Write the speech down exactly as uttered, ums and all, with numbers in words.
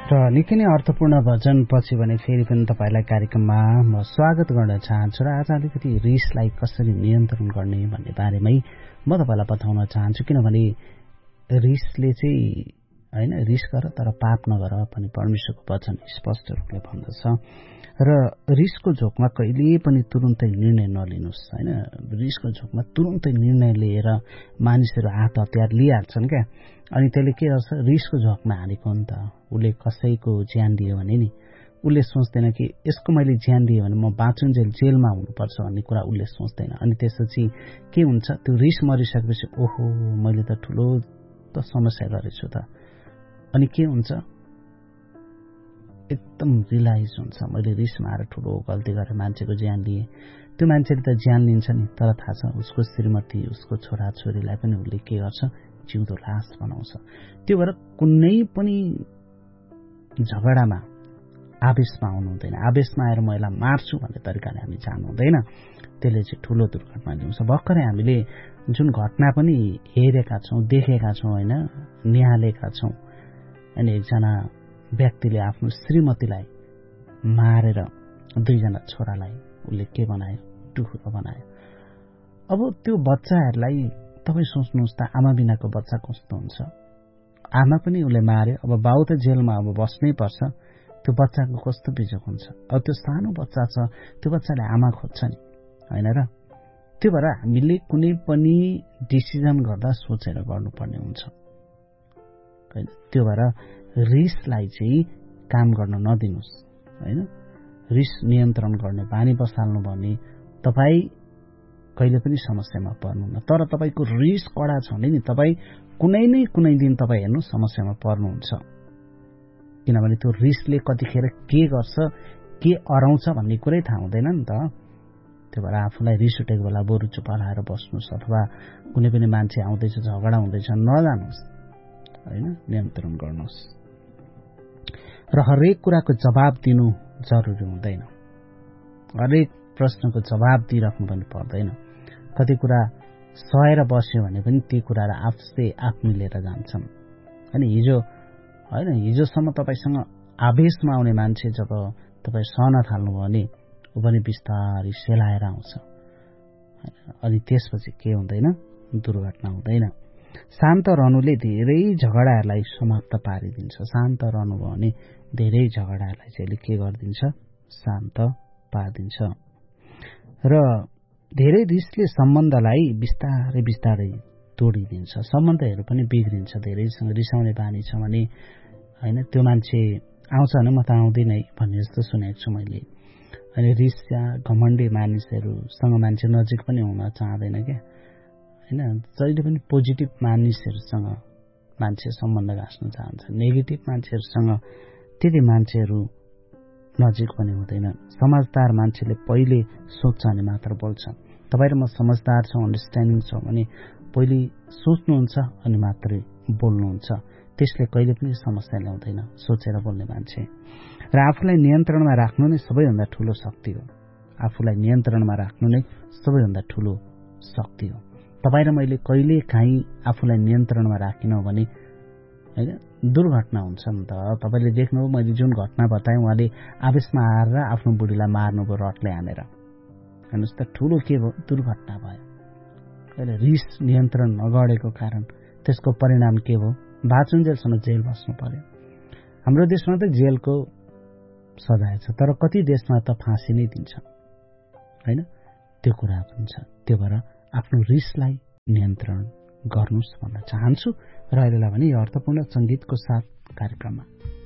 र निकै नै अर्थपूर्ण भजन पछि भने फेरि पनि तपाईलाई कार्यक्रममा म स्वागत गर्न चाहन्छु र आज अलिकति रिसलाई कसरी नियन्त्रण गर्ने भन्ने बारेमै म तपाईलाई बताउन चाहन्छु। किनभने रिसले चाहिँ हैन रिस गर तर पाप नगर पनि परमेश्वरको वचन स्पष्ट रूपले भन्दछ। र रिसको झोकमा कहिले पनि तुरुन्तै निर्णय नलिनुस् हैन। रिसको झोकमा तुरुन्तै निर्णय लिएर मानिसहरू आत्महत्या लिइहाल्छन् क्या। अनि त्यसले के गर्छ, रिसको झोकमा हालेको नि त। उसले कसैको ज्यान दियो भने नि उसले सोच्दैन कि यसको मैले ज्यान दिएँ भने म बाँचुन्जेल जेलमा हुनुपर्छ भन्ने कुरा उसले सोच्दैन। अनि त्यसपछि के हुन्छ, त्यो रिस मरिसकेपछि ओहो मैले त ठुलो त समस्या गरेछु त। अनि के हुन्छ, एकदम रिलाइज हुन्छ मैले रिस माएर ठुलो गल्ती गरेर मान्छेको ज्यान लिएँ। त्यो मान्छेले त ज्यान लिन्छ नि, तर थाहा छ उसको श्रीमती उसको छोराछोरीलाई पनि उसले के गर्छ, जिउँदो लास बनाउँछ। त्यो भएर कुनै पनि झगडामा आवेशमा आउनु हुँदैन। आवेशमा आएर म यसलाई मार्छु भन्ने तरिकाले हामी जानु हुँदैन। त्यसले चाहिँ ठुलो दुर्घटना ल्याउँछ। भर्खरै हामीले जुन घटना पनि हेरेका छौँ, देखेका छौँ होइन, निहालेका छौँ। अनि एकजना व्यक्तिले आफ्नो श्रीमतीलाई मारेर दुईजना छोरालाई उसले के बनायो, टुक्रो बनायो। अब त्यो बच्चाहरूलाई तपाईँ सोच्नुहोस् त, आमा बिनाको बच्चा कस्तो हुन्छ। आमा पनि उसले मार्यो, अब बाउ त जेलमा अब बस्नै पर्छ। त्यो बच्चाको कस्तो बिजोग हुन्छ। अब त्यो सानो बच्चा छ, त्यो बच्चाले आमा खोज्छ नि होइन र। त्यो भएर हामीले कुनै पनि डिसिजन गर्दा सोचेर गर्नुपर्ने हुन्छ होइन। त्यो भएर रिसलाई चाहिँ काम गर्न नदिनुस् होइन। रिस नियन्त्रण गर्ने बानी बसाल्नु भने तपाईँ कहिले पनि समस्यामा पर्नु न। तर तपाईँको रिस कडा छ भने नि तपाईँ कुनै न कुनै दिन तपाईँ हेर्नु समस्यामा पर्नुहुन्छ। किनभने त्यो रिसले कतिखेर के गर्छ, के अराउँछ भन्ने कुरै थाहा हुँदैन नि त। त्यो भएर आफूलाई रिस उठेको बेला बरु चुप लाएर बस्नुहोस्, अथवा कुनै पनि मान्छे आउँदैछ झगडा हुँदैछ नजानुहोस् होइन, नियन्त्रण गर्नुहोस्। र हरेक कुराको जवाब दिनु जरुरी हुँदैन। हरेक प्रश्नको जवाब दिइराख्नु पनि पर्दैन। कति कुरा सहेर बस्यो भने पनि ती कुरालाई आफै आफ मिलेर जान्छन्। अनि हिजो होइन, हिजोसम्म तपाईँसँग आवेशमा आउने मान्छे जब तपाईँ सहन थाल्नुभयो भने ऊ पनि बिस्तारै सेलाएर आउँछ। अनि त्यसपछि के हुँदैन, दुर्घटना हुँदैन। शान्त रहनुले धेरै झगडाहरूलाई समाप्त पारिदिन्छ। शान्त रहनुभयो भने धेरै झगडाहरूलाई चाहिँ के गरिदिन्छ, शान्त पारिदिन्छ। र धेरै रिसले सम्बन्धलाई बिस्तारै बिस्तारै तोडिदिन्छ। सम्बन्धहरू पनि बिग्रिन्छ। धेरैसँग रिसाउने बानी छ भने होइन, त्यो मान्छे आउँछ भने म त आउँदिन है भन्ने जस्तो सुनेको छु मैले। अनि रिस या घमण्डी मानिसहरूसँग मान्छे नजिक पनि हुन चाहँदैन क्या होइन। जहिले पनि पोजिटिभ मानिसहरूसँग मान्छे सम्बन्ध गाँच्न चाहन्छ। नेगेटिभ मान्छेहरूसँग त्यति मान्छेहरू नजिक पनि हुँदैन। समझदार मान्छेले पहिले सोच्छ अनि मात्र बोल्छ। तपाईँ र म समझदार छौँ, अन्डरस्ट्यान्डिङ छौँ भने पहिले सोच्नुहुन्छ अनि मात्रै बोल्नुहुन्छ। त्यसले कहिले पनि समस्या ल्याउँदैन, सोचेर बोल्ने मान्छे। र आफूलाई नियन्त्रणमा राख्नु नै सबैभन्दा ठुलो शक्ति हो। आफूलाई नियन्त्रणमा राख्नु नै सबैभन्दा ठुलो शक्ति हो। तपाईँ र मैले कहिले काहीँ आफूलाई नियन्त्रणमा राखिनौँ भने होइन दुर्घटना हुन्छ नि त। तपाईँले देख्नुभयो मैले जुन घटना बताएँ, उहाँले आवेशमा आएर आफ्नो बुढीलाई मार्नुभयो रडले हानेर। हेर्नुहोस् त, ठुलो के भयो, दुर्घटना भयो। अहिले रिस नियन्त्रण नगरेको कारण त्यसको परिणाम के भयो, बाँचुन्जेलसम्म जेल बस्नु पर्यो। हाम्रो देशमा त जेलको सजाय छ, तर कति देशमा त फाँसी नै दिन्छ होइन। त्यो कुरा पनि छ। त्यो भएर आफ्नो रिसलाई नियन्त्रण गर्नुहोस् भन्न चाहन्छु। र अहिलेलाई भने यो अर्थपूर्ण संगीतको साथ कार्यक्रममा